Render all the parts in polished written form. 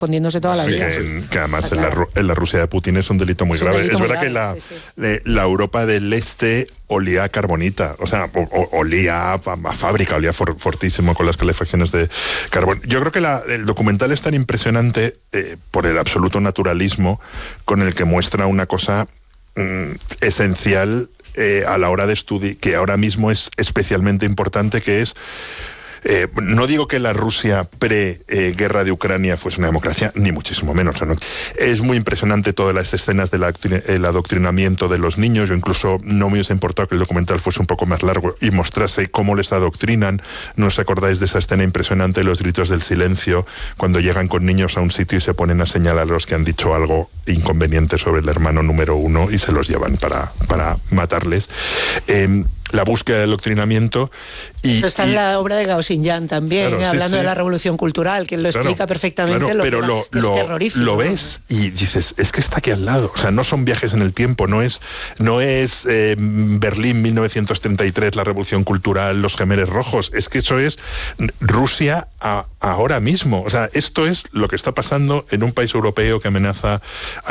escondiéndose toda la vida. Que además en la Rusia de Putin es un delito muy grave. Es verdad que la Europa del Este olía a carbonita, o sea, olía a fábrica, olía fortísimo con las calefacciones de carbón. Yo creo que el documental es tan impresionante por el absoluto naturalismo con el que muestra una cosa esencial a la hora de estudiar, que ahora mismo es especialmente importante, que es no digo que la Rusia pre-guerra de Ucrania fuese una democracia, ni muchísimo menos. ¿No? Es muy impresionante todas las escenas del adoctrinamiento de los niños. Yo incluso no me hubiese importado que el documental fuese un poco más largo y mostrase cómo les adoctrinan. ¿No os acordáis de esa escena impresionante de los gritos del silencio cuando llegan con niños a un sitio y se ponen a señalar a los que han dicho algo inconveniente sobre el hermano número 1 y se los llevan para matarles? La búsqueda del adoctrinamiento. Eso está en la obra de Gao Xinjiang también, claro, hablando de la revolución cultural, que lo explica perfectamente, pero que es terrorífico. Lo ves y dices, es que está aquí al lado. O sea, no son viajes en el tiempo, no es Berlín 1933, la revolución cultural, los Jemeres Rojos. Es que eso es Rusia ahora mismo. O sea, esto es lo que está pasando en un país europeo que amenaza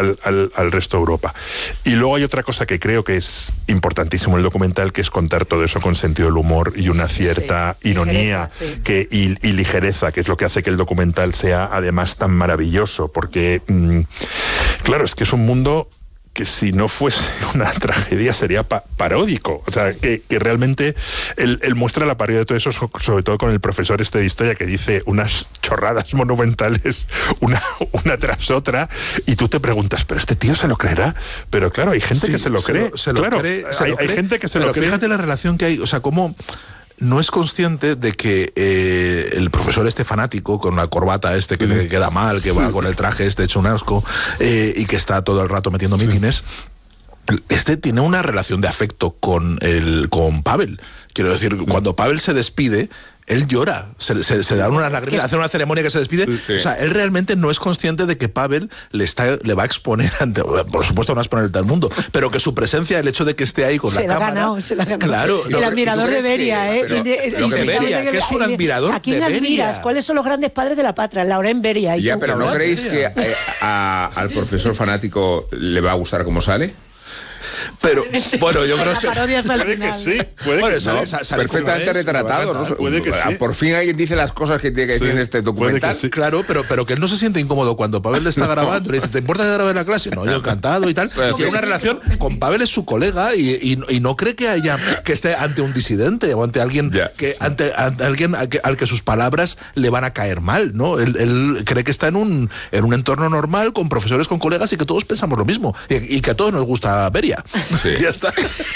al resto de Europa. Y luego hay otra cosa que creo que es importantísimo en el documental, que es contar todo eso con sentido del humor y una cierta ironía y ligereza, que es lo que hace que el documental sea además tan maravilloso, porque claro, es que es un mundo que si no fuese una tragedia sería paródico. O sea, que realmente él muestra la parodia de todo eso, sobre todo con el profesor de historia, que dice unas chorradas monumentales una tras otra, y tú te preguntas, ¿pero este tío se lo creerá? Pero claro, hay gente que se lo cree. Hay gente que se lo cree. Fíjate la relación que hay, o sea, cómo no es consciente de que el profesor fanático con la corbata que le queda mal, que va con el traje hecho un asco, y que está todo el rato metiendo mítines, tiene una relación de afecto con Pavel. Quiero decir, cuando Pavel se despide, él llora, se dan unas lágrimas, hace una ceremonia que se despide. O sea, él realmente no es consciente de que Pavel le va a exponer ante, por supuesto no va a exponer ante el mundo, pero que su presencia, el hecho de que esté ahí con la cámara... Se la ha ganado. Claro. El admirador de Beria, ¿Qué es un admirador ¿A quién admiras? ¿Cuáles son los grandes padres de la patria? Lauren Beria. Ya, pero ¿no creéis que al profesor fanático le va a gustar cómo sale? Pero, bueno, yo creo que sí. Puede que sale perfectamente retratado, ¿no? Puede que sí. Por fin alguien dice las cosas que tiene que decir en este documental. Sí. Claro, pero que él no se siente incómodo cuando Pavel le está grabando. Le dice, ¿te importa que grabe la clase? No, yo encantado y tal. Tiene una relación con Pavel, es su colega, y no cree que esté ante un disidente o ante alguien ante alguien al que sus palabras le van a caer mal, ¿no? Él cree que está en un entorno normal, con profesores, con colegas, y que todos pensamos lo mismo. Y que a todos nos gusta Beria. Sí. Ya está.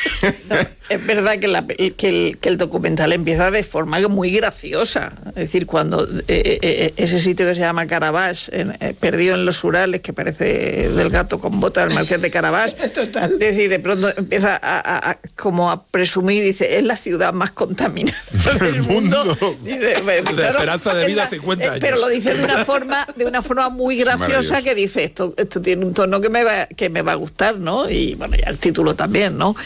Es verdad que el documental empieza de forma muy graciosa. Es decir, cuando ese sitio que se llama Karabaj, perdido en los Urales, que parece del gato con botas, el marqués de Karabaj. Total. Es decir, de pronto empieza como a presumir, dice, es la ciudad más contaminada del mundo. Dice, la esperanza de vida 50 años. Pero lo dice de una forma muy graciosa, que dice, esto tiene un tono que me va a gustar, ¿no? Y bueno, ya el título también, ¿no?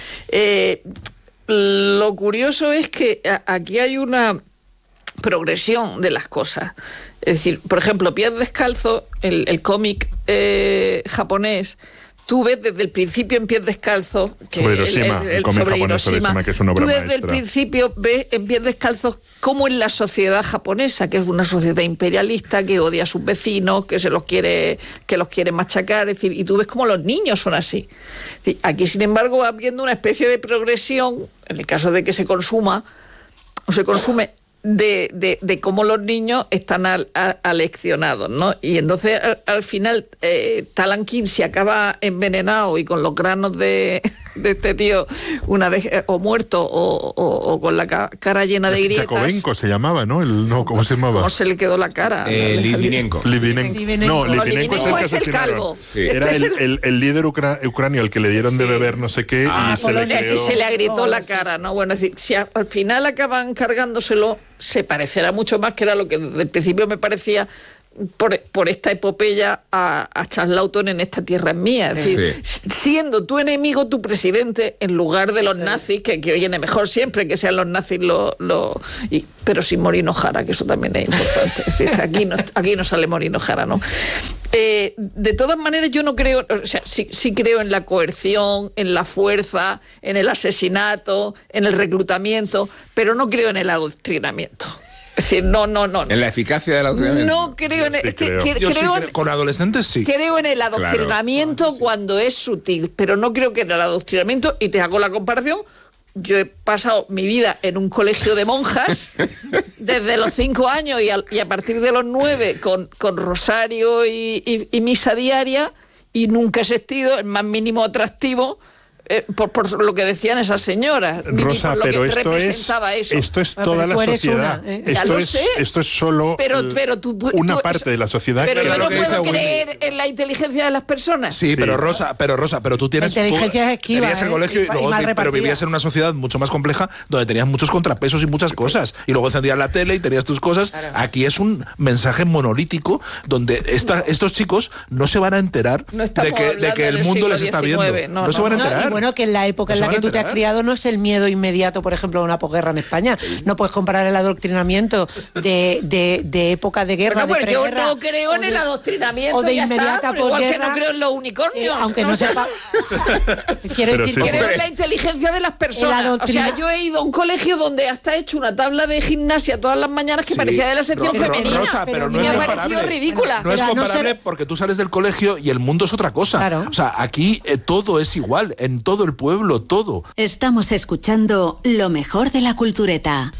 Lo curioso es que aquí hay una progresión de las cosas. Es decir, por ejemplo, Pies Descalzos, el cómic japonés, tú ves desde el principio en Pies Descalzos, que sobre Hiroshima, el cómic japonés sobre Hiroshima, que es una obra tú desde maestra. El principio ves en Pies Descalzos cómo es la sociedad japonesa, que es una sociedad imperialista, que odia a sus vecinos, que los quiere machacar, es decir, y tú ves cómo los niños son así. Es decir, aquí, sin embargo, va habiendo una especie de progresión, en el caso de que se consuma o se consume, de cómo los niños están aleccionados, ¿no? Y entonces al final Talan King se acaba envenenado y con los granos de este tío una vez o muerto o con la cara llena de grietas. Yakovenko se llamaba, ¿no? ¿Cómo se llamaba? ¿Cómo se le quedó la cara? Litvinenko. No, Litvinenko es el calvo. Sí. Era el líder ucranio al que le dieron de beber no sé qué y se le agrietó la cara, ¿no? Bueno, es decir, si al final acaban cargándoselo, se parecerá mucho más, que era lo que desde el principio me parecía por esta epopeya a Charles Laughton en Esta tierra es mía. Es decir, siendo tu enemigo tu presidente en lugar de los nazis, que viene mejor siempre que sean los nazis pero sin Morino Jara, que eso también es importante. Es decir, aquí no sale Morino Jara, ¿no? De todas maneras, yo no creo, o sea, sí creo en la coerción, en la fuerza, en el asesinato, en el reclutamiento, pero no creo en el adoctrinamiento. Es decir, no. ¿En la eficacia del adoctrinamiento? No creo en el... Con adolescentes sí. Creo en el adoctrinamiento cuando es sutil, pero no creo que en el adoctrinamiento, y te hago la comparación, yo he pasado mi vida en un colegio de monjas desde los 5 años y a partir de los 9 con rosario y misa diaria, y nunca he sentido el más mínimo atractivo por lo que decían esas señoras. Rosa, pero esto es toda la sociedad. Esto es solo una parte de la sociedad. Pero yo no puedo creer en la inteligencia de las personas. Sí, pero Rosa, pero tú tienes... La inteligencia es esquiva, tenías el colegio y luego pero vivías en una sociedad mucho más compleja donde tenías muchos contrapesos y muchas cosas. Y luego encendías la tele y tenías tus cosas. Claro. Aquí es un mensaje monolítico donde estos chicos no se van a enterar de que el mundo les está viendo. No se van a enterar. Bueno, que en la época en la que tú te has criado no es el miedo inmediato, por ejemplo, a una posguerra en España. No puedes comparar el adoctrinamiento de época de guerra, de preguerra. Yo no creo en el adoctrinamiento o de inmediata posguerra. Igual que no creo en los unicornios. Aunque no sepa... Quiero decir, creo en la inteligencia de las personas. O sea, yo he ido a un colegio donde hasta he hecho una tabla de gimnasia todas las mañanas que parecía de la sección femenina. Rosa, pero no es comparable. Me ha parecido ridícula. No es comparable porque tú sales del colegio y el mundo es otra cosa. Claro. O sea, aquí todo es igual, en todo el pueblo, todo. Estamos escuchando lo mejor de la cultureta.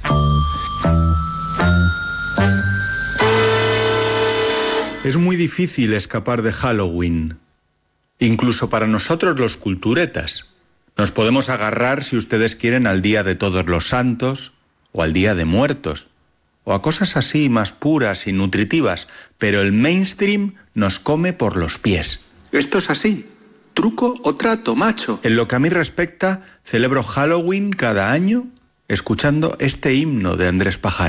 Es muy difícil escapar de Halloween, incluso para nosotros los culturetas. Nos podemos agarrar, si ustedes quieren, al Día de Todos los Santos o al Día de Muertos, o a cosas así más puras y nutritivas, pero el mainstream nos come por los pies. Esto es así. ¿Truco o trato, macho? En lo que a mí respecta, celebro Halloween cada año escuchando este himno de Andrés Pajares.